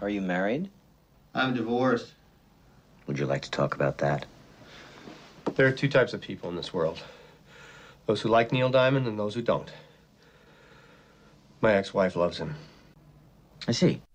Are you married? I'm divorced. Would you like to talk about that? There are two types of people in this world. Those who like Neil Diamond and those who don't. My ex-wife loves him. I see.